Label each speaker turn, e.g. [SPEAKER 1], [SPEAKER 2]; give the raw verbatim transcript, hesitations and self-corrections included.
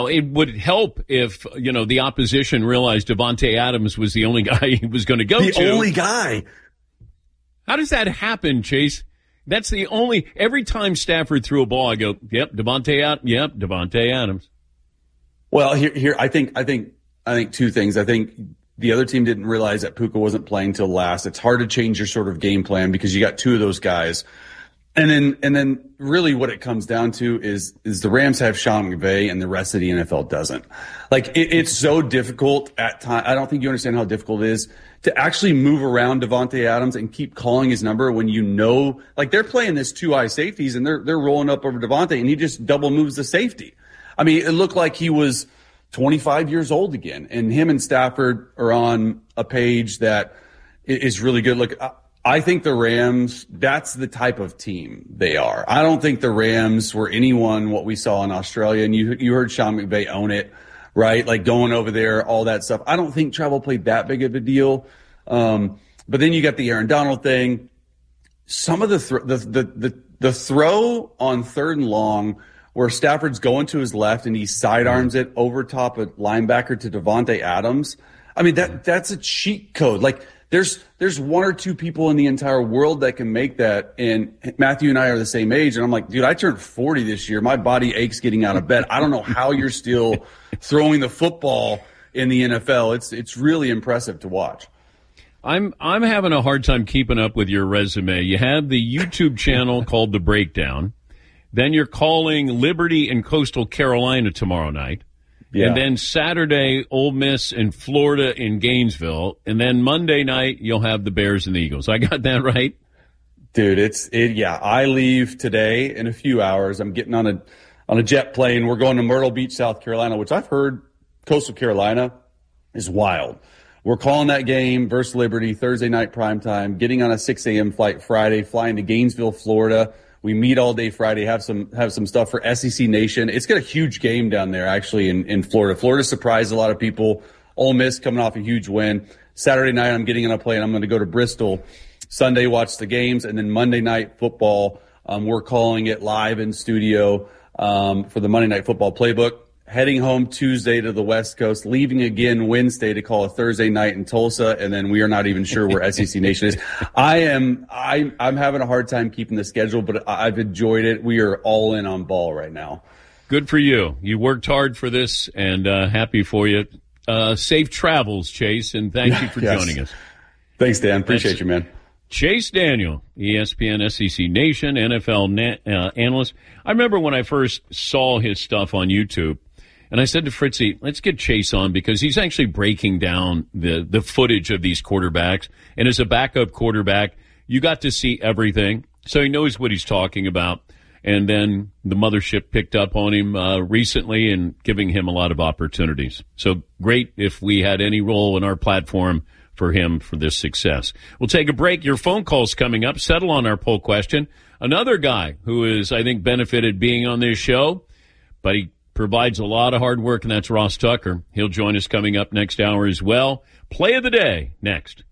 [SPEAKER 1] it would help if, you know, the opposition realized Davante Adams was the only guy he was going to go
[SPEAKER 2] the
[SPEAKER 1] to.
[SPEAKER 2] The only guy.
[SPEAKER 1] How does that happen, Chase? That's the only – every time Stafford threw a ball, I go, yep, Davante Adams. Yep, Davante Adams.
[SPEAKER 2] Well, here, here, I think, I think, I think two things. I think the other team didn't realize that Puka wasn't playing till last. It's hard to change your sort of game plan because you got two of those guys. And then, and then really what it comes down to is, is the Rams have Sean McVay and the rest of the N F L doesn't. Like, it, it's so difficult at times. I don't think you understand how difficult it is to actually move around Davante Adams and keep calling his number when you know, like they're playing this two eye safeties and they're, they're rolling up over Davante and he just double moves the safety. I mean, it looked like he was twenty-five years old again, and him and Stafford are on a page that is really good. Look, I think the Rams, that's the type of team they are. I don't think the Rams were anyone what we saw in Australia, and you you heard Sean McVay own it, right? Like going over there, all that stuff. I don't think travel played that big of a deal. Um, but then you got the Aaron Donald thing. Some of the, th- the, the, the, the throw on third and long where Stafford's going to his left and he sidearms it over top a linebacker to Davante Adams. I mean, that that's a cheat code. Like, there's there's one or two people in the entire world that can make that, and Matthew and I are the same age, and I'm like, dude, I turned forty this year. My body aches getting out of bed. I don't know how you're still throwing the football in the N F L. It's it's really impressive to watch.
[SPEAKER 1] I'm I'm having a hard time keeping up with your resume. You have the YouTube channel called The Breakdown. Then you're calling Liberty and Coastal Carolina tomorrow night. Yeah. And then Saturday, Ole Miss and Florida in Gainesville. And then Monday night, you'll have the Bears and the Eagles. I got that right?
[SPEAKER 2] Dude, it's it. Yeah, I leave today in a few hours. I'm getting on a on a jet plane. We're going to Myrtle Beach, South Carolina, which I've heard Coastal Carolina is wild. We're calling that game versus Liberty Thursday night primetime, getting on a six a.m. flight Friday, flying to Gainesville, Florida. We meet all day Friday, have some have some stuff for S E C Nation. It's got a huge game down there, actually, in, in Florida. Florida surprised a lot of people. Ole Miss coming off a huge win. Saturday night, I'm getting on a plane. I'm going to go to Bristol. Sunday, watch the games. And then Monday night football, um, we're calling it live in studio um, for the Monday Night Football Playbook. Heading home Tuesday to the West Coast, leaving again Wednesday to call a Thursday night in Tulsa, and then we are not even sure where S E C Nation is. I am I, I'm having a hard time keeping the schedule, but I've enjoyed it. We are all in on ball right now.
[SPEAKER 1] Good for you. You worked hard for this, and uh, happy for you. Uh, safe travels, Chase, and thank you for yes. joining us.
[SPEAKER 2] Thanks, Dan. Appreciate That's you, man.
[SPEAKER 1] Chase Daniel, E S P N, S E C Nation, N F L na- uh, analyst. I remember when I first saw his stuff on YouTube. And I said to Fritzy, let's get Chase on because he's actually breaking down the, the footage of these quarterbacks. And as a backup quarterback, you got to see everything. So he knows what he's talking about. And then the mothership picked up on him uh, recently and giving him a lot of opportunities. So great if we had any role in our platform for him for this success. We'll take a break. Your phone call's coming up. Settle on our poll question. Another guy who is, I think, benefited being on this show, but he provides a lot of hard work, and that's Ross Tucker. He'll join us coming up next hour as well. Play of the day next.